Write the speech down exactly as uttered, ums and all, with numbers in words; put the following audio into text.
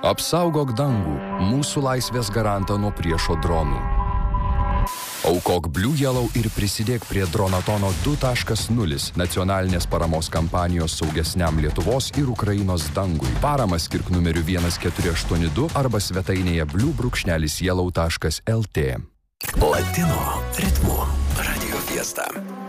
Apsaugok dangų, mūsų laisvės garantą nuo priešo dronų. Aukok Blue Yellow ir prisidėk prie Dronatono du taškas nulis nacionalinės paramos kampanijos saugesniam Lietuvos ir Ukrainos dangui. Paramą skirk numeriu vienas keturi aštuoni du arba svetainėje blue brūkšnelis yellow taškas lt. Latino ritmu Radio Fiesta.